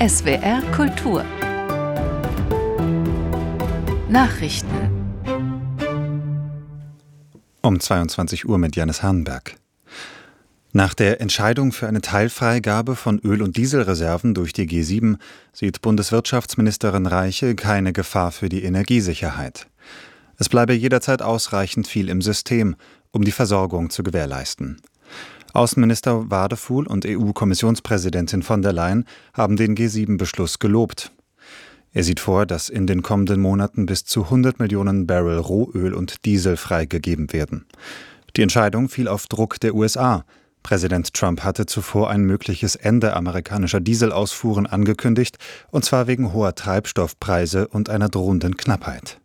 SWR Kultur Nachrichten um 22 Uhr mit Janis Hahnenberg. Nach der Entscheidung für eine Teilfreigabe von Öl- und Dieselreserven durch die G7 sieht Bundeswirtschaftsministerin Reiche keine Gefahr für die Energiesicherheit. Es bleibe jederzeit ausreichend viel im System, um die Versorgung zu gewährleisten. Außenminister Wadefuhl und EU-Kommissionspräsidentin von der Leyen haben den G7-Beschluss gelobt. Er sieht vor, dass in den kommenden Monaten bis zu 100 Millionen Barrel Rohöl und Diesel freigegeben werden. Die Entscheidung fiel auf Druck der USA. Präsident Trump hatte zuvor ein mögliches Ende amerikanischer Dieselausfuhren angekündigt, und zwar wegen hoher Treibstoffpreise und einer drohenden Knappheit.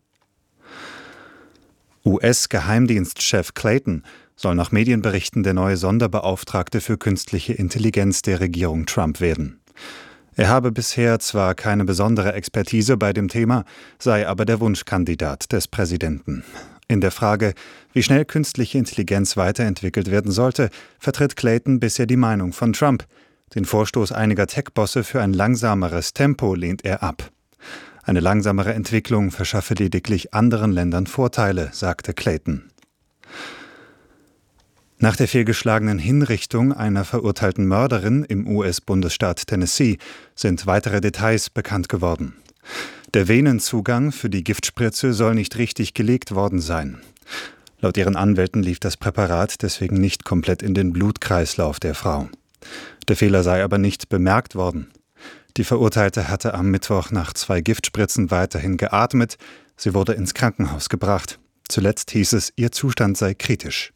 US-Geheimdienstchef Clayton soll nach Medienberichten der neue Sonderbeauftragte für künstliche Intelligenz der Regierung Trump werden. Er habe bisher zwar keine besondere Expertise bei dem Thema, sei aber der Wunschkandidat des Präsidenten. In der Frage, wie schnell künstliche Intelligenz weiterentwickelt werden sollte, vertritt Clayton bisher die Meinung von Trump. Den Vorstoß einiger Tech-Bosse für ein langsameres Tempo lehnt er ab. Eine langsamere Entwicklung verschaffe lediglich anderen Ländern Vorteile, sagte Clayton. Nach der fehlgeschlagenen Hinrichtung einer verurteilten Mörderin im US-Bundesstaat Tennessee sind weitere Details bekannt geworden. Der Venenzugang für die Giftspritze soll nicht richtig gelegt worden sein. Laut ihren Anwälten lief das Präparat deswegen nicht komplett in den Blutkreislauf der Frau. Der Fehler sei aber nicht bemerkt worden. Die Verurteilte hatte am Mittwoch nach 2 Giftspritzen weiterhin geatmet. Sie wurde ins Krankenhaus gebracht. Zuletzt hieß es, ihr Zustand sei kritisch.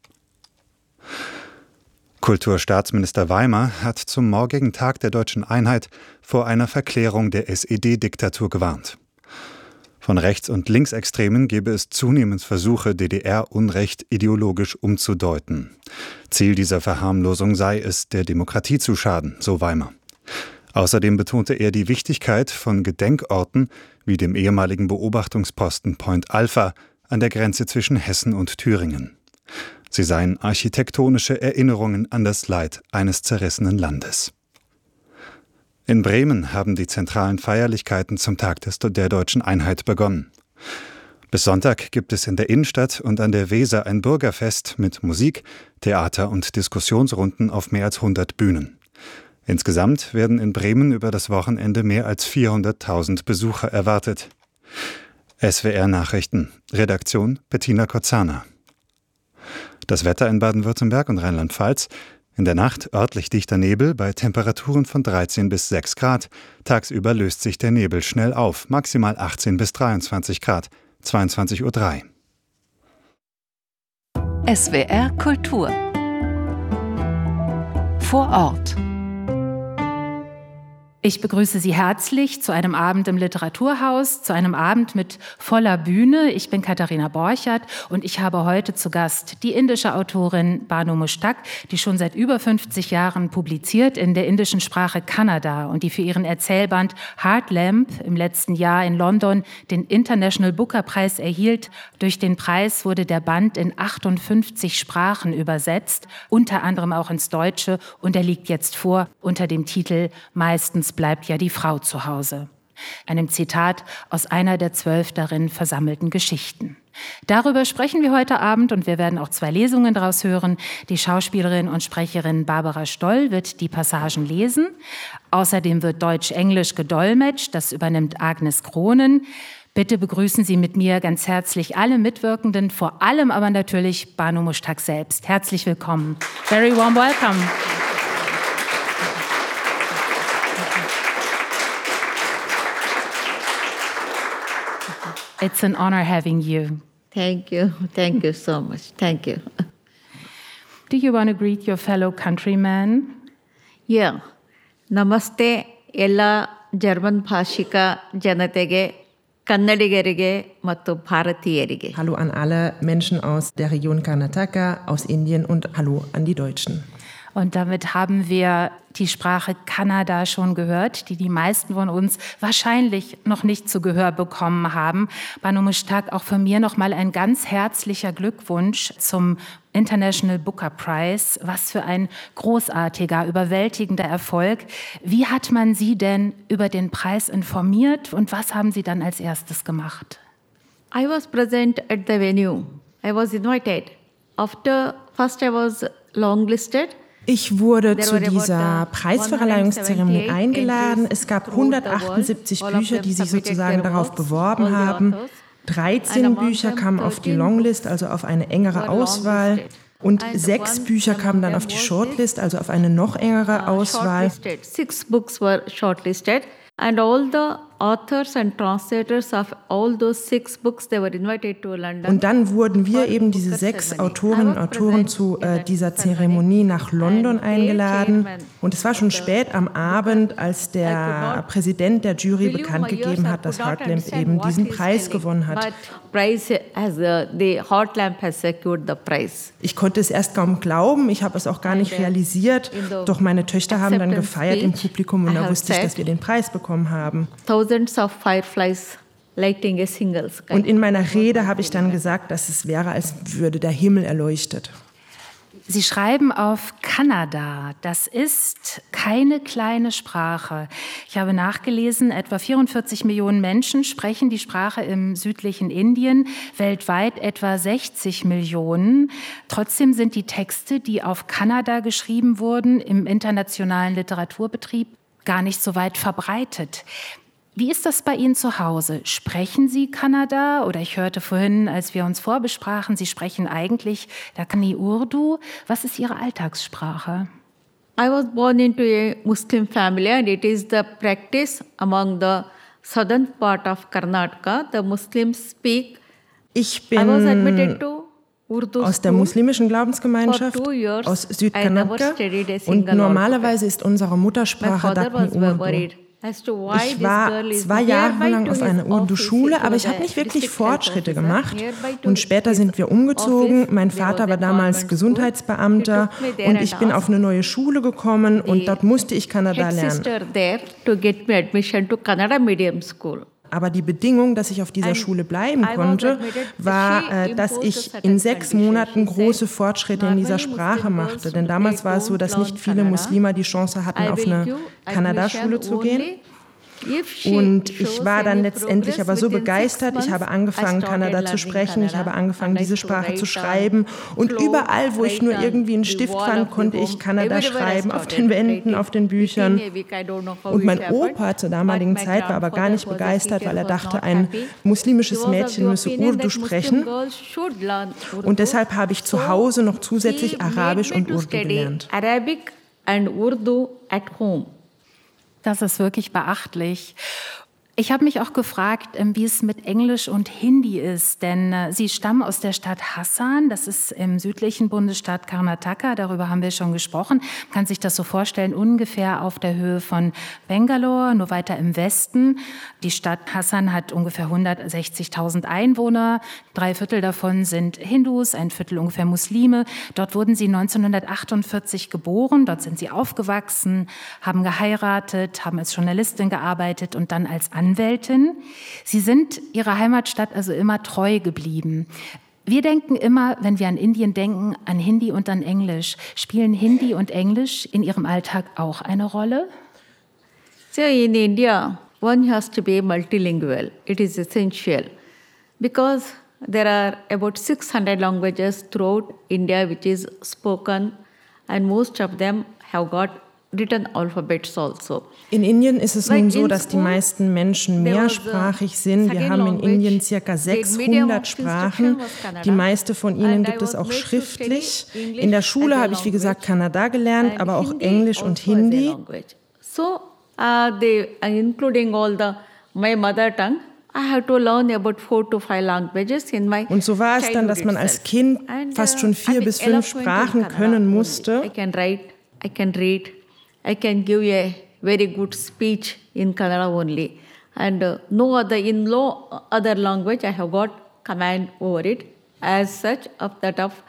Kulturstaatsminister Weimar hat zum morgigen Tag der Deutschen Einheit vor einer Verklärung der SED-Diktatur gewarnt. Von Rechts- und Linksextremen gebe es zunehmend Versuche, DDR-Unrecht ideologisch umzudeuten. Ziel dieser Verharmlosung sei es, der Demokratie zu schaden, so Weimar. Außerdem betonte er die Wichtigkeit von Gedenkorten wie dem ehemaligen Beobachtungsposten Point Alpha an der Grenze zwischen Hessen und Thüringen. Sie seien architektonische Erinnerungen an das Leid eines zerrissenen Landes. In Bremen haben die zentralen Feierlichkeiten zum Tag der Deutschen Einheit begonnen. Bis Sonntag gibt es in der Innenstadt und an der Weser ein Bürgerfest mit Musik, Theater und Diskussionsrunden auf mehr als 100 Bühnen. Insgesamt werden in Bremen über das Wochenende mehr als 400.000 Besucher erwartet. SWR Nachrichten, Redaktion Bettina Kozana. Das Wetter in Baden-Württemberg und Rheinland-Pfalz. In der Nacht örtlich dichter Nebel bei Temperaturen von 13 bis 6 Grad. Tagsüber löst sich der Nebel schnell auf, maximal 18 bis 23 Grad, 22:03 Uhr. SWR Kultur vor Ort. Ich begrüße Sie herzlich zu einem Abend im Literaturhaus, zu einem Abend mit voller Bühne. Ich bin Katharina Borchert und ich habe heute zu Gast die indische Autorin Banu Mushtaq, die schon seit über 50 Jahren publiziert in der indischen Sprache Kannada und die für ihren Erzählband Heart Lamp im letzten Jahr in London den International Booker Preis erhielt. Durch den Preis wurde der Band in 58 Sprachen übersetzt, unter anderem auch ins Deutsche, und er liegt jetzt vor unter dem Titel Meistens bleibt ja die Frau zu Hause. Einem Zitat aus einer der 12 darin versammelten Geschichten. Darüber sprechen wir heute Abend und wir werden auch 2 Lesungen daraus hören. Die Schauspielerin und Sprecherin Barbara Stoll wird die Passagen lesen. Außerdem wird Deutsch-Englisch gedolmetscht, das übernimmt Agnes Kronen. Bitte begrüßen Sie mit mir ganz herzlich alle Mitwirkenden, vor allem aber natürlich Banu Mushtaq selbst. Herzlich willkommen. Very warm welcome. It's an honor having you. Thank you. Thank you so much. Thank you. Do you want to greet your fellow countrymen? Yeah. ನಮಸ್ತೆ ಎಲ್ಲ ಜರ್ಮನ್ ಭಾಷಿಕ ಜನತೆಗೆ ಕನ್ನಡಿಗರಿಗೆ ಮತ್ತು ಭಾರತೀಯರಿಗೆ. Hallo an alle Menschen aus der Region Karnataka, aus Indien und hallo an die Deutschen. Und damit haben wir die Sprache Kannada schon gehört, die meisten von uns wahrscheinlich noch nicht zu Gehör bekommen haben. Banu Mushtaq, auch von mir nochmal ein ganz herzlicher Glückwunsch zum International Booker Prize. Was für ein großartiger, überwältigender Erfolg. Wie hat man Sie denn über den Preis informiert und was haben Sie dann als erstes gemacht? I was present at the venue. I was invited. First I was longlisted. Ich wurde zu dieser Preisverleihungszeremonie eingeladen. Es gab 178 Bücher, die sich sozusagen darauf beworben haben. 13 Bücher kamen auf die Longlist, also auf eine engere Auswahl. Und 6 Bücher kamen dann auf die Shortlist, also auf eine noch engere Auswahl. 6 books were shortlisted. And all the authors and translators of all those 6 books, they were invited to London. Und dann wurden wir eben diese 6 Autorinnen und Autoren zu dieser Zeremonie nach London eingeladen. Und es war schon spät am Abend, als der Präsident der Jury bekannt gegeben hat, dass Heartlamp eben diesen Preis gewonnen hat. Ich konnte es erst kaum glauben, ich habe es auch gar nicht realisiert. Doch meine Töchter haben dann gefeiert im Publikum und da wusste ich, dass wir den Preis bekommen haben. Thousands of fireflies lighting a single sky. Und in meiner Rede habe ich dann gesagt, dass es wäre, als würde der Himmel erleuchtet. Sie schreiben auf Kannada. Das ist keine kleine Sprache. Ich habe nachgelesen, etwa 44 Millionen Menschen sprechen die Sprache im südlichen Indien, weltweit etwa 60 Millionen. Trotzdem sind die Texte, die auf Kannada geschrieben wurden, im internationalen Literaturbetrieb gar nicht so weit verbreitet. Wie ist das bei Ihnen zu Hause? Sprechen Sie Kannada? Oder ich hörte vorhin, als wir uns vorbesprachen, Sie sprechen eigentlich Dakhini Urdu. Was ist Ihre Alltagssprache? I was born into a Muslim family and it is the practice among the southern part of Karnataka. The Muslims speak. Ich bin aus der muslimischen Glaubensgemeinschaft aus Südkarnataka und normalerweise ist unsere Muttersprache Dakhini Urdu. Ich war 2 Jahre lang auf einer Urdu-Schule, aber ich habe nicht wirklich Fortschritte gemacht. Und später sind wir umgezogen. Mein Vater war damals Gesundheitsbeamter und ich bin auf eine neue Schule gekommen und dort musste ich Kannada lernen. Aber die Bedingung, dass ich auf dieser Schule bleiben konnte, war, dass ich in 6 Monaten große Fortschritte in dieser Sprache machte. Denn damals war es so, dass nicht viele Muslime die Chance hatten, auf eine Kannada-Schule zu gehen. Und ich war dann letztendlich aber so begeistert, ich habe angefangen, Kannada zu sprechen, ich habe angefangen, diese Sprache zu schreiben. Und überall, wo ich nur irgendwie einen Stift fand, konnte ich Kannada schreiben, auf den Wänden, auf den Büchern. Und mein Opa zur damaligen Zeit war aber gar nicht begeistert, weil er dachte, ein muslimisches Mädchen müsse Urdu sprechen. Und deshalb habe ich zu Hause noch zusätzlich Arabisch und Urdu gelernt. Arabic and Urdu at home. Das ist wirklich beachtlich. Ich habe mich auch gefragt, wie es mit Englisch und Hindi ist, denn Sie stammen aus der Stadt Hassan, das ist im südlichen Bundesstaat Karnataka, darüber haben wir schon gesprochen. Man kann sich das so vorstellen, ungefähr auf der Höhe von Bangalore, nur weiter im Westen. Die Stadt Hassan hat ungefähr 160.000 Einwohner, 3/4 davon sind Hindus, 1/4 ungefähr Muslime. Dort wurden Sie 1948 geboren, dort sind Sie aufgewachsen, haben geheiratet, haben als Journalistin gearbeitet und dann als Anwältin. Sie sind Ihrer Heimatstadt also immer treu geblieben. Wir denken immer, wenn wir an Indien denken, an Hindi und an Englisch. Spielen Hindi und Englisch in Ihrem Alltag auch eine Rolle? So in India, one has to be multilingual. It is essential because there are about 600 languages throughout India which is spoken and most of them have got written alphabets also. In Indien ist es nun so, dass die meisten Menschen mehrsprachig sind. Wir haben in Indien ca. 600 Sprachen. Die meiste von ihnen gibt es auch schriftlich. In der Schule habe ich, wie gesagt, Kannada gelernt, aber auch Englisch und Hindi. So, including all my mother tongue, I have to learn about 4 to 5 languages in my Und so war es dann, dass man als Kind fast schon 4 bis 5 Sprachen können musste. I can write, I can read, I can give a very good speech in Kannada only. And no other language I have got command over it. As such, of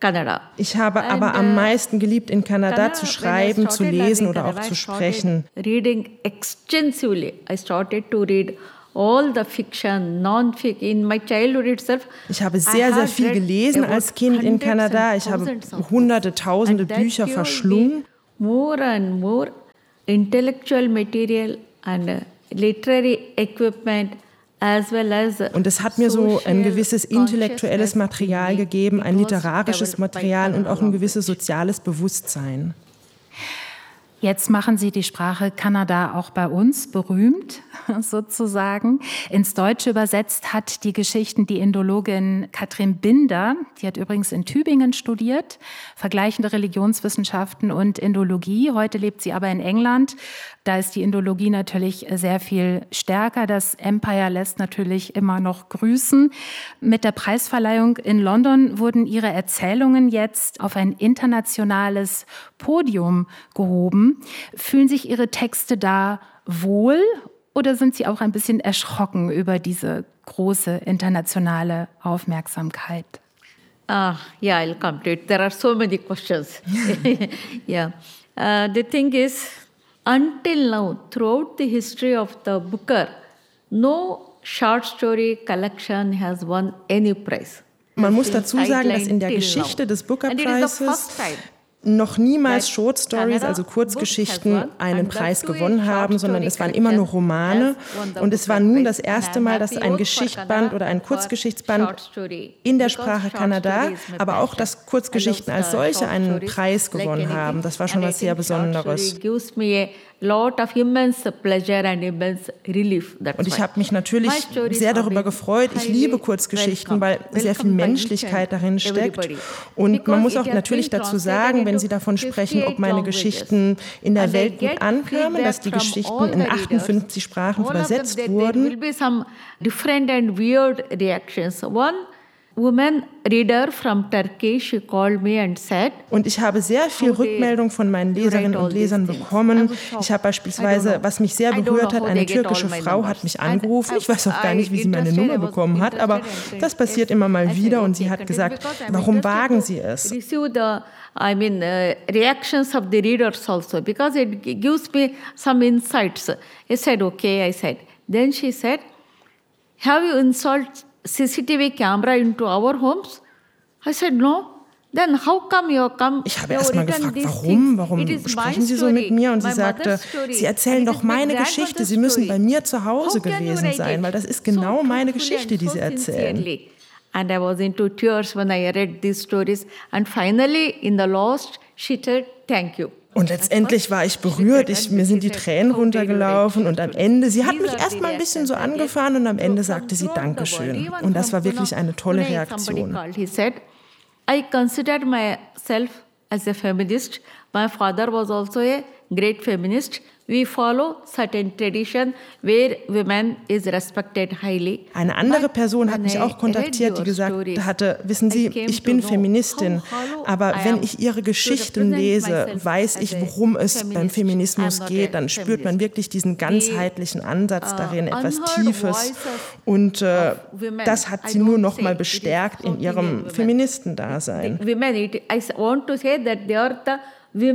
Kannada. Ich habe aber am meisten geliebt, in Kannada zu schreiben, zu lesen oder auch zu sprechen. Reading extensively. I started to read all the fiction, non-fiction in my childhood itself. Ich habe sehr, sehr viel gelesen als Kind in Kanada. Ich habe hunderte, tausende Bücher verschlungen. More and more intellectual material and literary equipment. Und es hat mir so ein gewisses intellektuelles Material gegeben, ein literarisches Material und auch ein gewisses soziales Bewusstsein. Jetzt machen Sie die Sprache Kannada auch bei uns berühmt, sozusagen. Ins Deutsche übersetzt hat die Geschichten die Indologin Katrin Binder. Die hat übrigens in Tübingen studiert, vergleichende Religionswissenschaften und Indologie. Heute lebt sie aber in England. Da ist die Indologie natürlich sehr viel stärker. Das Empire lässt natürlich immer noch grüßen. Mit der Preisverleihung in London wurden ihre Erzählungen jetzt auf ein internationales Podium gehoben. Fühlen sich Ihre Texte da wohl oder sind Sie auch ein bisschen erschrocken über diese große internationale Aufmerksamkeit? Yeah, I'll complete. There are so many questions. Yeah. The thing is, until now, throughout the history of the Booker, no short story collection has won any prize. Man muss dazu sagen, dass in der Geschichte des Booker-Preises noch niemals Short Stories, also Kurzgeschichten, einen Preis gewonnen haben, sondern es waren immer nur Romane. Und es war nun das erste Mal, dass ein Geschichtband oder ein Kurzgeschichtsband in der Sprache Kannada, aber auch dass Kurzgeschichten als solche einen Preis gewonnen haben. Das war schon was sehr Besonderes. Und ich habe mich natürlich sehr darüber gefreut. Ich liebe Kurzgeschichten, weil sehr viel Menschlichkeit darin steckt. Und man muss auch natürlich dazu sagen, wenn Sie davon sprechen, ob meine Geschichten in der Welt gut ankamen, dass die Geschichten in 58 Sprachen übersetzt wurden. Woman reader from Turkey, she called me and said, und ich habe sehr viel Rückmeldung von meinen Leserinnen und Lesern bekommen. Ich habe beispielsweise, was mich sehr berührt hat, eine türkische Frau hat mich angerufen. Ich weiß auch gar nicht, wie sie meine Nummer bekommen hat, aber das passiert immer mal wieder und sie hat gesagt, warum wagen Sie es? Reactions of the readers also, because it gives me some insights. I said, okay, I said. Then she said, have you installed CCTV camera into our homes? I said, no. Then how come you come? Ich habe erst mal gefragt, warum sprechen Sie so mit mir? Und sie sagte, Sie erzählen doch meine Geschichte, Sie müssen bei mir zu Hause gewesen sein, weil das ist genau meine Geschichte, die Sie erzählen. And I was into tears when I read these stories. And finally, in the last, she said, thank you. Und letztendlich war ich berührt, mir sind die Tränen runtergelaufen und am Ende, sie hat mich erst mal ein bisschen so angefahren und am Ende sagte sie Dankeschön. Und das war wirklich eine tolle Reaktion. He said, I considered myself as a feminist. My father was also a great feminist. We follow certain tradition where women is respected highly. Eine andere Person hat mich auch kontaktiert, die gesagt hatte, wissen Sie, ich bin Feministin, aber wenn ich Ihre Geschichten lese, weiß ich, worum es beim Feminismus geht, dann spürt man wirklich diesen ganzheitlichen Ansatz darin, etwas Tiefes. Und das hat sie nur noch mal bestärkt in ihrem Feministendasein. I want to say that they are the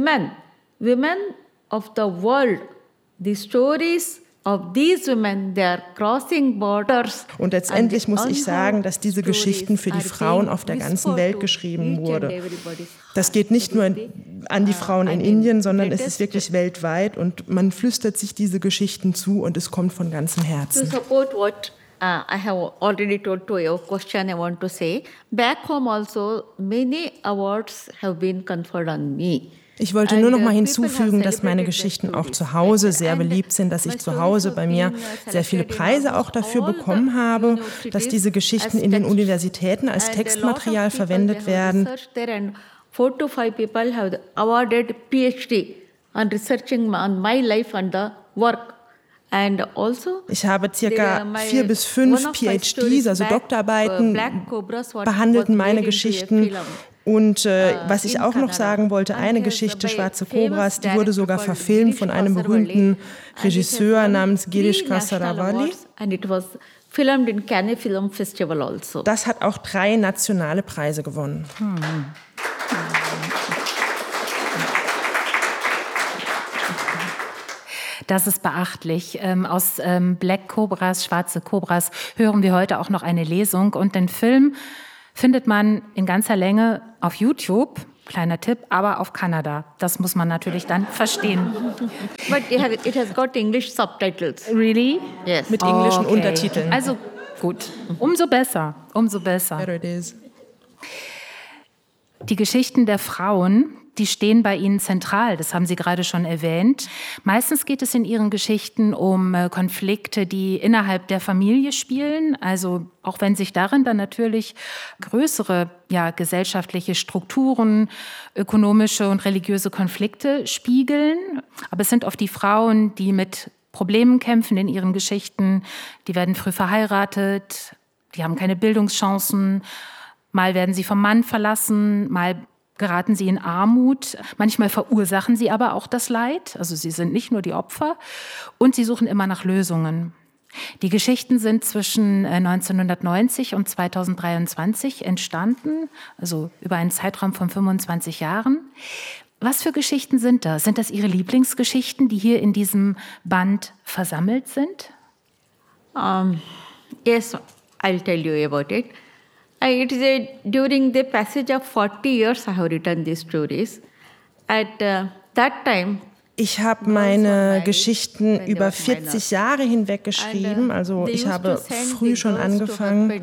women of the world. The stories of these women, they are crossing borders. Und letztendlich muss ich sagen, dass diese Geschichten für die Frauen auf der ganzen Welt geschrieben wurden. Das geht nicht nur an die Frauen in Indien, sondern es ist wirklich weltweit und man flüstert sich diese Geschichten zu und es kommt von ganzem Herzen. To support what I have already told to your question, I want to say, back home also many awards have been conferred on me. Ich wollte nur noch mal hinzufügen, dass meine Geschichten auch zu Hause sehr beliebt sind, dass ich zu Hause bei mir sehr viele Preise auch dafür bekommen habe, dass diese Geschichten in den Universitäten als Textmaterial verwendet werden. 4 to 5 people have awarded PhD on researching on my life and the work. And also, ich habe circa 4 bis 5 PhDs, also Doktorarbeiten, behandelten meine Geschichten. Und was ich auch noch sagen wollte, eine Geschichte, Schwarze Kobras, die wurde sogar verfilmt von einem berühmten Regisseur namens Girish Kasaravalli. And it was filmed in Cannes Film Festival also. Das hat auch 3 nationale Preise gewonnen. Das ist beachtlich. Aus Black Cobras, Schwarze Kobras, hören wir heute auch noch eine Lesung. Und den Film findet man in ganzer Länge auf YouTube. Kleiner Tipp, aber auf Kanada. Das muss man natürlich dann verstehen. But it has got English subtitles. Really? Yes. Mit englischen Untertiteln. Also gut, umso besser, umso besser. Better it is. Die Geschichten der Frauen, die stehen bei Ihnen zentral, das haben Sie gerade schon erwähnt. Meistens geht es in Ihren Geschichten um Konflikte, die innerhalb der Familie spielen. Also auch wenn sich darin dann natürlich größere gesellschaftliche Strukturen, ökonomische und religiöse Konflikte spiegeln. Aber es sind oft die Frauen, die mit Problemen kämpfen in ihren Geschichten. Die werden früh verheiratet, die haben keine Bildungschancen. Mal werden sie vom Mann verlassen, mal geraten sie in Armut. Manchmal verursachen sie aber auch das Leid. Also sie sind nicht nur die Opfer. Und sie suchen immer nach Lösungen. Die Geschichten sind zwischen 1990 und 2023 entstanden, also über einen Zeitraum von 25 Jahren. Was für Geschichten sind das? Sind das Ihre Lieblingsgeschichten, die hier in diesem Band versammelt sind? Yes, I'll tell you about it. During the passage of 40 years, I have written these stories. At that time, ich habe meine Geschichten über 40 Jahre hinweg geschrieben. Also ich habe früh schon angefangen.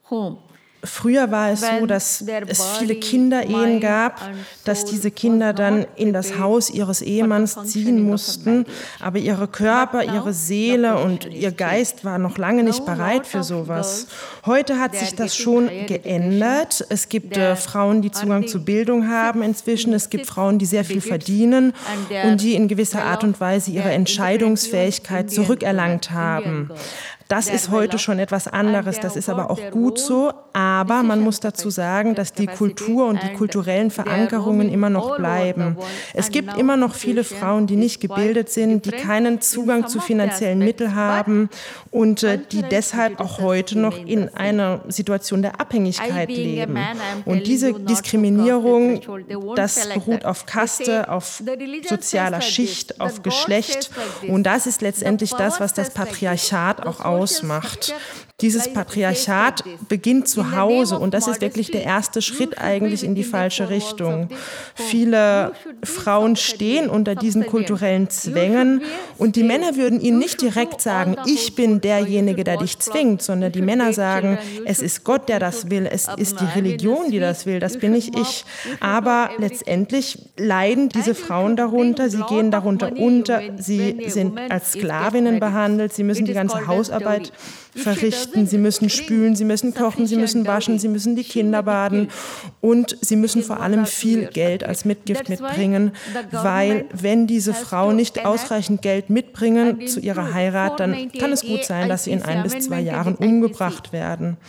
Früher war es so, dass es viele Kinderehen gab, dass diese Kinder dann in das Haus ihres Ehemanns ziehen mussten, aber ihre Körper, ihre Seele und ihr Geist waren noch lange nicht bereit für sowas. Heute hat sich das schon geändert. Es gibt Frauen, die Zugang zu Bildung haben inzwischen. Es gibt Frauen, die sehr viel verdienen und die in gewisser Art und Weise ihre Entscheidungsfähigkeit zurückerlangt haben. Das ist heute schon etwas anderes, das ist aber auch gut so. Aber man muss dazu sagen, dass die Kultur und die kulturellen Verankerungen immer noch bleiben. Es gibt immer noch viele Frauen, die nicht gebildet sind, die keinen Zugang zu finanziellen Mitteln haben und die deshalb auch heute noch in einer Situation der Abhängigkeit leben. Und diese Diskriminierung, das beruht auf Kaste, auf sozialer Schicht, auf Geschlecht. Und das ist letztendlich das, was das Patriarchat auch ausmacht. Dieses Patriarchat beginnt zu Hause und das ist wirklich der erste Schritt eigentlich in die falsche Richtung. Viele Frauen stehen unter diesen kulturellen Zwängen und die Männer würden ihnen nicht direkt sagen, ich bin derjenige, der dich zwingt, sondern die Männer sagen, es ist Gott, der das will, es ist die Religion, die das will, das bin nicht ich. Aber letztendlich leiden diese Frauen darunter, sie gehen darunter unter, sie sind als Sklavinnen behandelt, sie müssen die ganze Hausarbeit verrichten, sie müssen spülen, sie müssen kochen, sie müssen waschen, sie müssen die Kinder baden und sie müssen vor allem viel Geld als Mitgift mitbringen, weil wenn diese Frauen nicht ausreichend Geld mitbringen zu ihrer Heirat, dann kann es gut sein, dass sie in 1 bis 2 Jahren umgebracht werden.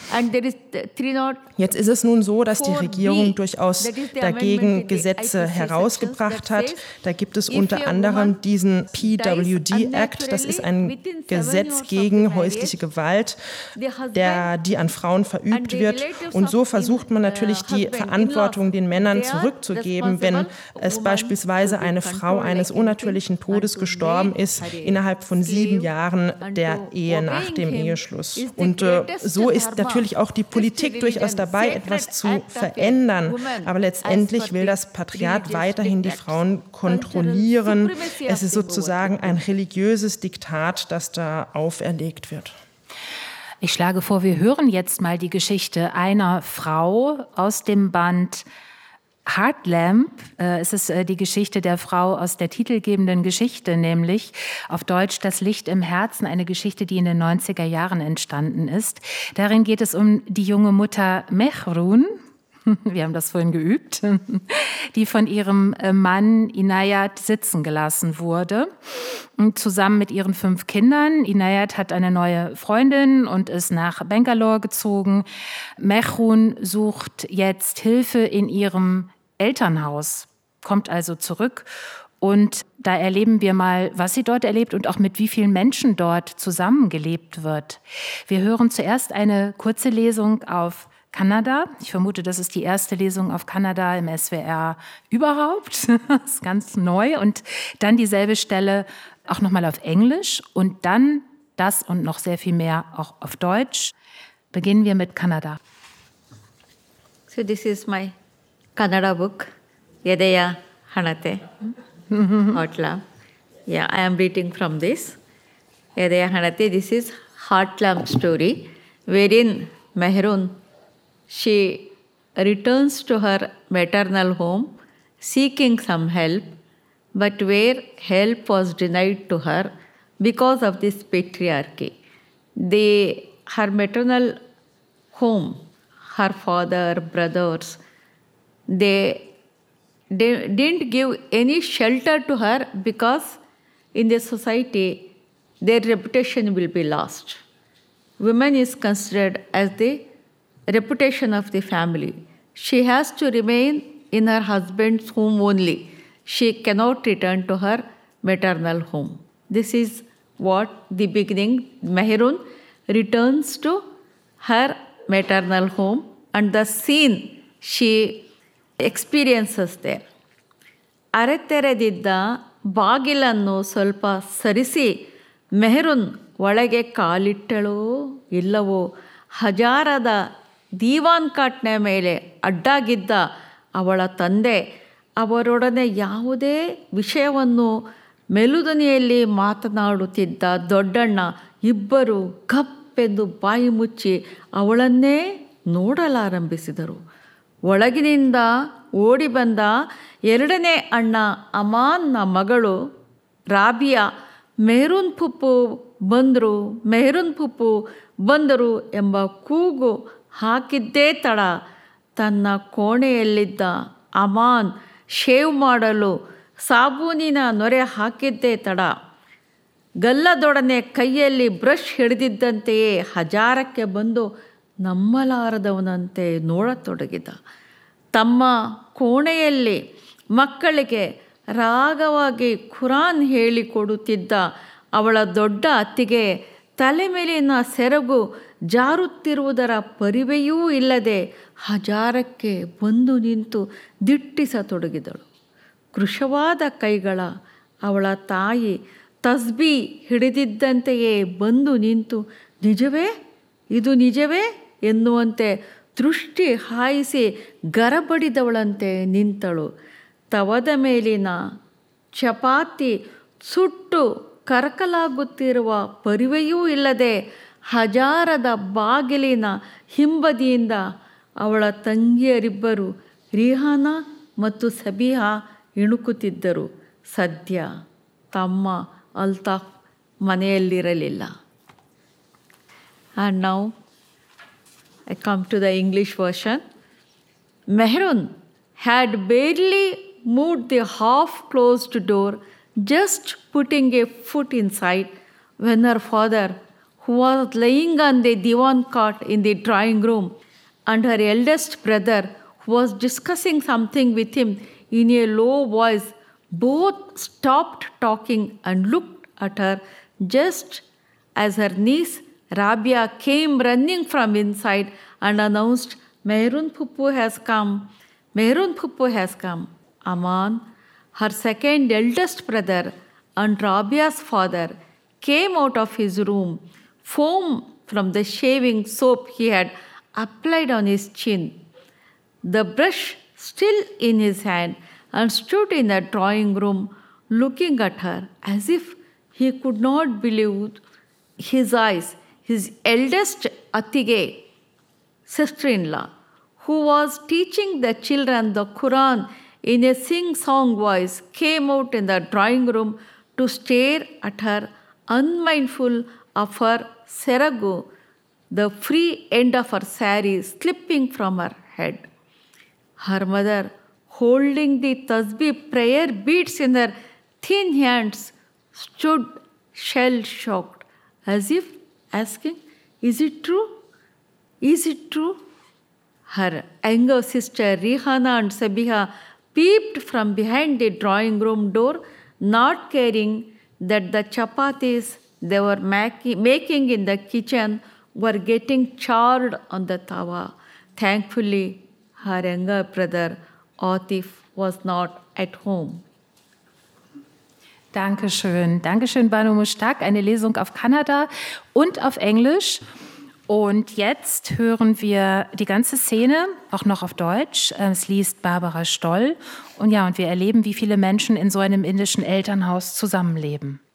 Jetzt ist es nun so, dass die Regierung durchaus dagegen Gesetze herausgebracht hat. Da gibt es unter anderem diesen PWD Act, das ist ein Gesetz gegen häusliche Gewalt, die an Frauen verübt wird. Und so versucht man natürlich, die Verantwortung den Männern zurückzugeben, wenn es beispielsweise eine Frau eines unnatürlichen Todes gestorben ist, innerhalb von 7 Jahren der Ehe nach dem Eheschluss. Und so ist natürlich auch die Politik durchaus dabei, etwas zu verändern. Aber letztendlich will das Patriarchat weiterhin die Frauen kontrollieren. Es ist sozusagen ein religiöses Diktat, das da auferlegt wird. Ich schlage vor, wir hören jetzt mal die Geschichte einer Frau aus dem Band Heartlamp. Es ist die Geschichte der Frau aus der titelgebenden Geschichte, nämlich auf Deutsch Das Licht im Herzen, eine Geschichte, die in den 90er Jahren entstanden ist. Darin geht es um die junge Mutter Mehrun. Wir haben das vorhin geübt, die von ihrem Mann Inayat sitzen gelassen wurde. Und zusammen mit ihren 5 Kindern. Inayat hat eine neue Freundin und ist nach Bangalore gezogen. Mehrun sucht jetzt Hilfe in ihrem Elternhaus, kommt also zurück Und da erleben wir mal, was sie dort erlebt und auch mit wie vielen Menschen dort zusammengelebt wird. Wir hören zuerst eine kurze Lesung auf Kannada. Ich vermute, das ist die erste Lesung auf Kannada im SWR überhaupt. Das ist ganz neu. Und dann dieselbe Stelle auch nochmal auf Englisch und dann das und noch sehr viel mehr auch auf Deutsch. Beginnen wir mit Kannada. So this is my Kannada book, Edeya Hanate, Hot Lamp. Yeah, I am reading from this. Edeya Hanate, this is Hot Lamp story, wherein Mehrun, she returns to her maternal home seeking some help, but where help was denied to her because of this patriarchy. Her maternal home, her father, brothers, they didn't give any shelter to her because in the society their reputation will be lost. Woman is considered as the reputation of the family. She has to remain in her husband's home only. She cannot return to her maternal home. This is what the beginning, Mehrun returns to her maternal home and the scene she experiences there. ಅರೆತೆರೆದಿದ್ದ ಬಾಗಿಲನ್ನು ಸ್ವಲ್ಪ ಸರಿಸಿ ಮೆಹರುನ್ ಒಳಗೆ ಕಾಲಿಟ್ಟಳೋ ಇಲ್ಲವೋ ಹಜಾರದ ದೀವಾನ್ ಕಾಟ್ನ ಮೇಲೆ ಅಡ್ಡಾಗಿದ್ದ ಅವಳ ತಂದೆ ಅವರೊಡನೆ ಯಾವುದೇ ವಿಷಯವನ್ನು ಮೆಲುದನಿಯಲ್ಲಿ ಮಾತನಾಡುತ್ತಿದ್ದ ದೊಡ್ಡಣ್ಣ ಇಬ್ಬರು ಗಪ್ಪೆಂದು ಬಾಯಿ ಮುಚ್ಚಿ ಅವಳನ್ನೇ ನೋಡಲಾರಂಭಿಸಿದರು. ಒಳಗಿನಿಂದ ಓಡಿ ಬಂದ ಎರಡನೇ ಅಣ್ಣ ಅಮಾನ್ನ ಮಗಳು ರಾಬಿಯಾ ಮೆಹರುನ್ ಫುಪ್ಪು ಬಂದರು, ಮೆಹರುನ್ ಫುಪ್ಪು ಬಂದರು ಎಂಬ ಕೂಗು ಹಾಕಿದ್ದೇ ತಡ ತನ್ನ ಕೋಣೆಯಲ್ಲಿದ್ದ ಅಮಾನ್ ಶೇವ್ ಮಾಡಲು ಸಾಬೂನಿನ ನೊರೆ ಹಾಕಿದ್ದೇ ತಡ ಗಲ್ಲದೊಡನೆ ಕೈಯಲ್ಲಿ ಬ್ರಷ್ ಹಿಡಿದಿದ್ದಂತೆಯೇ ಹಜಾರಕ್ಕೆ ಬಂದು ನಂಬಲಾರದವನಂತೆ ನೋಡತೊಡಗಿದ. ತಮ್ಮ ಕೋಣೆಯಲ್ಲಿ ಮಕ್ಕಳಿಗೆ ರಾಗವಾಗಿ ಖುರಾನ್ ಹೇಳಿಕೊಡುತ್ತಿದ್ದ ಅವಳ ದೊಡ್ಡ ಅತ್ತಿಗೆ ತಲೆ ಮೇಲಿನ ಸೆರಗು ಜಾರುತ್ತಿರುವುದರ ಪರಿವೆಯೂ ಇಲ್ಲದೆ ಹಜಾರಕ್ಕೆ ಬಂದು ನಿಂತು ದಿಟ್ಟಿಸತೊಡಗಿದಳು. ಕೃಶವಾದ ಕೈಗಳ ಅವಳ ತಾಯಿ ತಸ್ಬಿ ಹಿಡಿದಿದ್ದಂತೆಯೇ ಬಂದು ನಿಂತು ನಿಜವೇ, ಇದು ನಿಜವೇ ಎನ್ನುವಂತೆ ದೃಷ್ಟಿ ಹಾಯಿಸಿ ಗರಬಡಿದವಳಂತೆ ನಿಂತಳು. ತವದ ಮೇಲಿನ ಚಪಾತಿ ಸುಟ್ಟು ಕರಕಲಾಗುತ್ತಿರುವ ಪರಿವೆಯೂ ಇಲ್ಲದೆ ಹಜಾರದ ಬಾಗಿಲಿನ ಹಿಂಬದಿಯಿಂದ ಅವಳ ತಂಗಿಯರಿಬ್ಬರು ರಿಹಾನಾ ಮತ್ತು ಸಬಿಹಾ ಇಣುಕುತ್ತಿದ್ದರು. ಸದ್ಯ ತಮ್ಮ ಅಲ್ತಾಫ್ ಮನೆಯಲ್ಲಿರಲಿಲ್ಲ. And now I come to the English version. Mehrun had barely moved the half-closed door, just putting a foot inside, when her father, who was lying on the divan cot in the drawing room, and her eldest brother, who was discussing something with him in a low voice, both stopped talking and looked at her just as her niece Rabia came running from inside and announced, Mehrun Phuppu has come. Mehrun Phuppu has come. Aman, her second eldest brother and Rabia's father, came out of his room, foam from the shaving soap he had applied on his chin, the brush still in his hand, and stood in the drawing room looking at her as if he could not believe his eyes. His eldest Attige, sister-in-law, who was teaching the children the Quran in a sing-song voice, came out in the drawing room to stare at her, unmindful of her seragu, the free end of her saree slipping from her head. Her mother, holding the tasbih prayer beads in her thin hands, stood shell-shocked, as if asking, is it true? Is it true? Her younger sister Rihanna and Sabiha peeped from behind the drawing room door, not caring that the chapatis they were making in the kitchen were getting charred on the tawa. Thankfully, her younger brother Atif was not at home. Dankeschön. Dankeschön, Banu Mushtaq. Eine Lesung auf Kannada und auf Englisch. Und jetzt hören wir die ganze Szene, auch noch auf Deutsch. Es liest Barbara Stoll. Und wir erleben, wie viele Menschen in so einem indischen Elternhaus zusammenleben.